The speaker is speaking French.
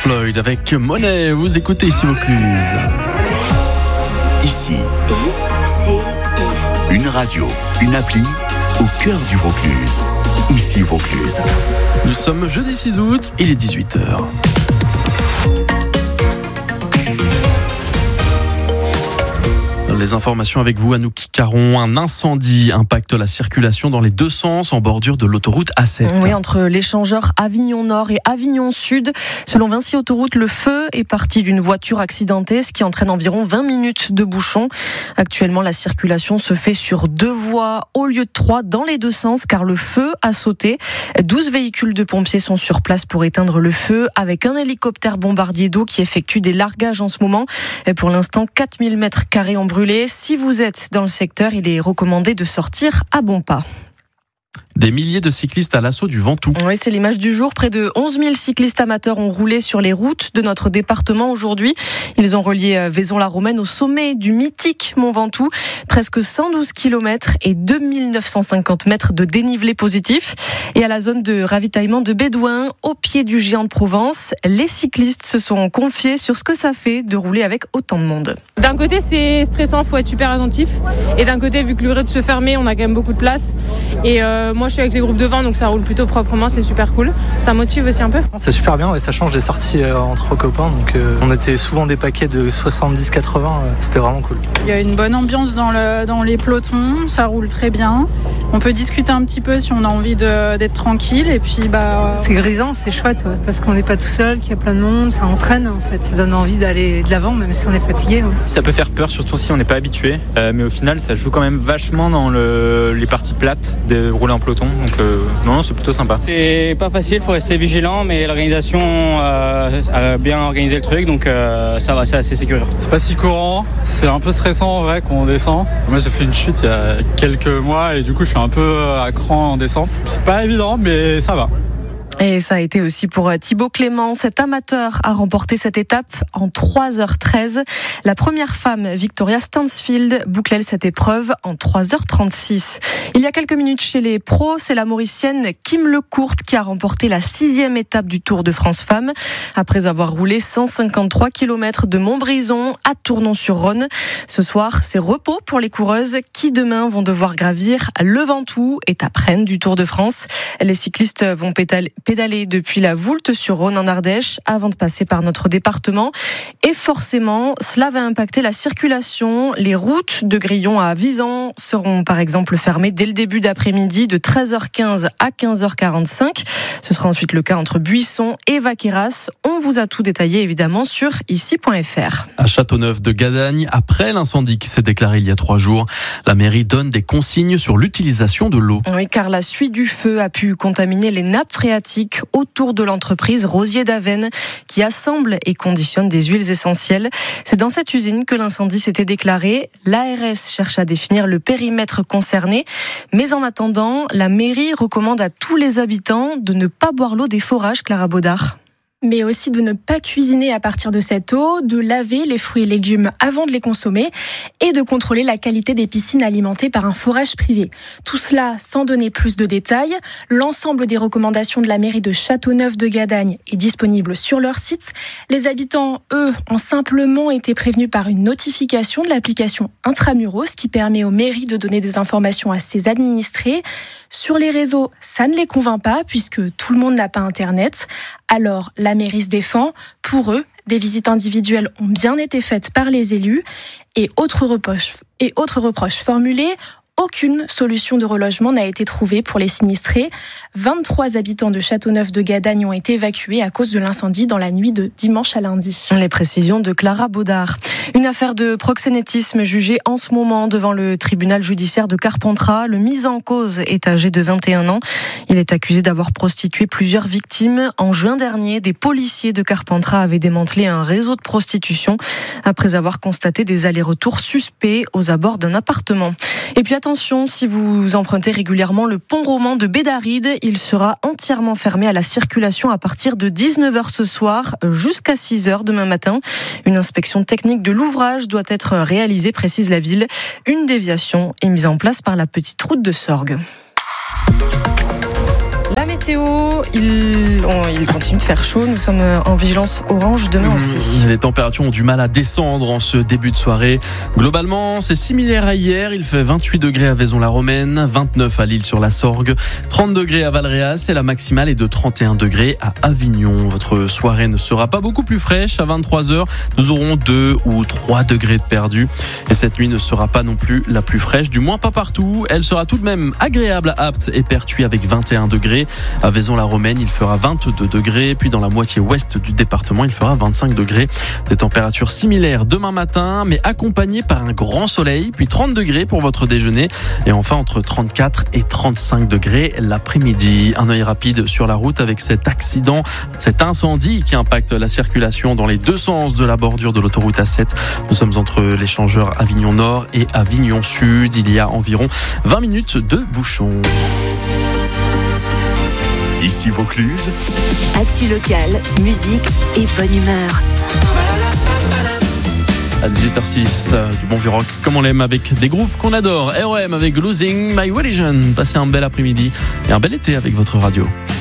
Floyd avec Money. Vous écoutez ici Vaucluse. Ici, une radio, une appli au cœur du Vaucluse. Ici Vaucluse. Nous sommes jeudi 6 août, il est 18h. Les informations avec vous, Anouki Caron. Un incendie impacte la circulation dans les deux sens en bordure de l'autoroute A7. Oui, entre l'échangeur Avignon Nord et Avignon Sud. Selon Vinci Autoroute, le feu est parti d'une voiture accidentée, ce qui entraîne environ 20 minutes de bouchon. Actuellement, la circulation se fait sur 2 voies au lieu de 3 dans les deux sens, car le feu a sauté. 12 véhicules de pompiers sont sur place pour éteindre le feu, avec un hélicoptère bombardier d'eau qui effectue des largages en ce moment. Et pour l'instant, 4000 mètres carrés ont brûlé. Si vous êtes dans le secteur, il est recommandé de sortir à bon pas. Des milliers de cyclistes à l'assaut du Ventoux. Oui, c'est l'image du jour. Près de 11 000 cyclistes amateurs ont roulé sur les routes de notre département aujourd'hui. Ils ont relié Vaison-la-Romaine au sommet du mythique Mont Ventoux. Presque 112 km et 2950 mètres de dénivelé positif. Et à la zone de ravitaillement de Bédouin, au pied du géant de Provence, les cyclistes se sont confiés sur ce que ça fait de rouler avec autant de monde. D'un côté, c'est stressant, il faut être super attentif. Et d'un côté, vu que le raid se fermait, on a quand même beaucoup de place. Et moi, je suis avec les groupes de 20, donc ça roule plutôt proprement, c'est super cool. Ça motive aussi un peu. C'est super bien, et ça change des sorties entre copains. Donc on était souvent des paquets de 70-80, c'était vraiment cool. Il y a une bonne ambiance dans les pelotons, ça roule très bien. On peut discuter un petit peu si on a envie d'être tranquille. Et puis, c'est grisant, c'est chouette, ouais, parce qu'on n'est pas tout seul, qu'il y a plein de monde, ça entraîne en fait. Ça donne envie d'aller de l'avant, même si on est fatigué. Ouais. Ça peut faire peur, surtout si on n'est pas habitué. Mais au final, ça joue quand même vachement dans les parties plates de rouler en peloton. Donc non, c'est plutôt sympa. C'est pas facile, il faut rester vigilant, mais l'organisation a bien organisé le truc, donc ça va, c'est assez sécurisant. C'est pas si courant, c'est un peu stressant en vrai quand on descend. Moi j'ai fait une chute il y a quelques mois et du coup je suis un peu à cran en descente. C'est pas évident mais ça va. Et ça a été aussi pour Thibaut Clément. Cet amateur a remporté cette étape en 3h13. La première femme, Victoria Stansfield, boucle cette épreuve en 3h36. Il y a quelques minutes chez les pros, c'est la Mauricienne Kim Lecourte qui a remporté la 6e étape du Tour de France Femmes. Après avoir roulé 153 km de Montbrison à Tournon-sur-Rhône. Ce soir, c'est repos pour les coureuses qui demain vont devoir gravir le Ventoux, étape reine du Tour de France. Les cyclistes vont pédaler depuis la Voulte-sur-Rhône en Ardèche avant de passer par notre département. Et forcément, cela va impacter la circulation. Les routes de Grillon à Visan seront par exemple fermées dès le début d'après-midi de 13h15 à 15h45. Ce sera ensuite le cas entre Buisson et Vaqueras. On vous a tout détaillé évidemment sur ici.fr. À Châteauneuf de Gadagne, après l'incendie qui s'est déclaré il y a 3 jours, la mairie donne des consignes sur l'utilisation de l'eau. Oui, car la suie du feu a pu contaminer les nappes phréatiques autour de l'entreprise Rosier d'Avesnes qui assemble et conditionne des huiles essentielles. C'est dans cette usine que l'incendie s'était déclaré. L'ARS cherche à définir le périmètre concerné. Mais en attendant, la mairie recommande à tous les habitants de ne pas boire l'eau des forages, Clara Baudard. Mais aussi de ne pas cuisiner à partir de cette eau, de laver les fruits et légumes avant de les consommer et de contrôler la qualité des piscines alimentées par un forage privé. Tout cela sans donner plus de détails. L'ensemble des recommandations de la mairie de Châteauneuf de Gadagne est disponible sur leur site. Les habitants, eux, ont simplement été prévenus par une notification de l'application Intramuros qui permet aux mairies de donner des informations à ses administrés. Sur les réseaux, ça ne les convainc pas puisque tout le monde n'a pas Internet. Alors, la mairie se défend. Pour eux, des visites individuelles ont bien été faites par les élus. Et autres reproches formulés, aucune solution de relogement n'a été trouvée pour les sinistrés. 23 habitants de Châteauneuf de Gadagne ont été évacués à cause de l'incendie dans la nuit de dimanche à lundi. Les précisions de Clara Baudard. Une affaire de proxénétisme jugée en ce moment devant le tribunal judiciaire de Carpentras. Le mis en cause est âgé de 21 ans. Il est accusé d'avoir prostitué plusieurs victimes. En juin dernier, des policiers de Carpentras avaient démantelé un réseau de prostitution après avoir constaté des allers-retours suspects aux abords d'un appartement. Et puis attention, si vous empruntez régulièrement le pont roman de Bédaride, il sera entièrement fermé à la circulation à partir de 19h ce soir jusqu'à 6h demain matin. Une inspection technique de l'ouvrage doit être réalisée, précise la ville. Une déviation est mise en place par la petite route de Sorgues. La météo, il continue de faire chaud. Nous sommes en vigilance orange demain aussi. Les températures ont du mal à descendre en ce début de soirée. Globalement, c'est similaire à hier. Il fait 28 degrés à Vaison-la-Romaine, 29 à L'Isle-sur-la-Sorgue, 30 degrés à Valréas et la maximale est de 31 degrés à Avignon. Votre soirée ne sera pas beaucoup plus fraîche. À 23h, nous aurons 2 ou 3 degrés de perdu. Et cette nuit ne sera pas non plus la plus fraîche, du moins pas partout. Elle sera tout de même agréable à Apt et Pertuis avec 21 degrés. À Vaison-la-Romaine, il fera 22 degrés. Puis dans la moitié ouest du département, il fera 25 degrés. Des températures similaires demain matin, mais accompagnées par un grand soleil. Puis 30 degrés pour votre déjeuner. Et enfin, entre 34 et 35 degrés l'après-midi. Un œil rapide sur la route avec cet accident, cet incendie qui impacte la circulation dans les deux sens de la bordure de l'autoroute A7. Nous sommes entre l'échangeur Avignon Nord et Avignon Sud. Il y a environ 20 minutes de bouchon. Ici Vaucluse. Actu locale, musique et bonne humeur. À 18h06, du bon vieux rock comme on l'aime avec des groupes qu'on adore. REM avec Losing My Religion. Passez un bel après-midi et un bel été avec votre radio.